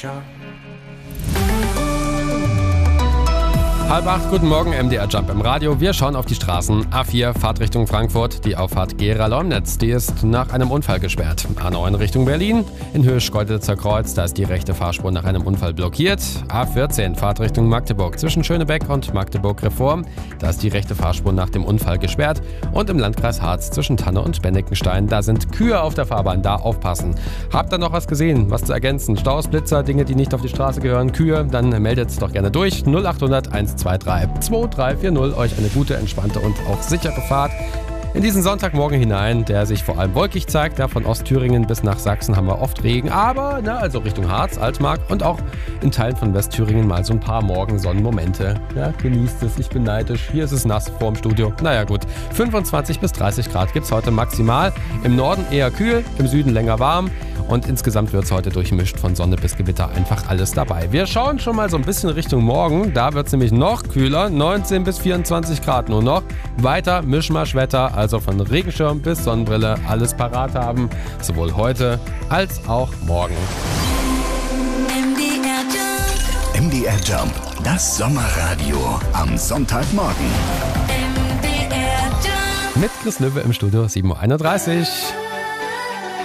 7:30, guten Morgen, MDR Jump im Radio. Wir schauen auf die Straßen. A4, Fahrt Richtung Frankfurt. Die Auffahrt Gera-Leumnitz, die ist nach einem Unfall gesperrt. A9 Richtung Berlin. In Höhe Schkeuditzer Kreuz, da ist die rechte Fahrspur nach einem Unfall blockiert. A14, Fahrt Richtung Magdeburg. Zwischen Schönebeck und Magdeburg-Reform, da ist die rechte Fahrspur nach dem Unfall gesperrt. Und im Landkreis Harz zwischen Tanne und Benneckenstein, da sind Kühe auf der Fahrbahn, da aufpassen. Habt ihr noch was gesehen, was zu ergänzen? Staus, Blitzer, Dinge, die nicht auf die Straße gehören, Kühe? Dann meldet es doch gerne durch. 0800 123 2340. Euch eine gute, entspannte und auch sichere Fahrt in diesen Sonntagmorgen hinein, der sich vor allem wolkig zeigt. Ja, von Ostthüringen bis nach Sachsen haben wir oft Regen, aber also Richtung Harz, Altmark und auch in Teilen von Westthüringen mal so ein paar Morgensonnenmomente. Ja, genießt es, ich bin neidisch. Hier ist es nass vorm Studio. Naja gut, 25 bis 30 Grad gibt es heute maximal. Im Norden eher kühl, im Süden länger warm. Und insgesamt wird es heute durchmischt von Sonne bis Gewitter, einfach alles dabei. Wir schauen schon mal so ein bisschen Richtung Morgen. Da wird es nämlich noch kühler, 19 bis 24 Grad nur noch. Weiter Mischmaschwetter, also von Regenschirm bis Sonnenbrille, alles parat haben. Sowohl heute als auch morgen. MDR Jump, das Sommerradio am Sonntagmorgen. Mit Chris Löwe im Studio, 7:31 Uhr.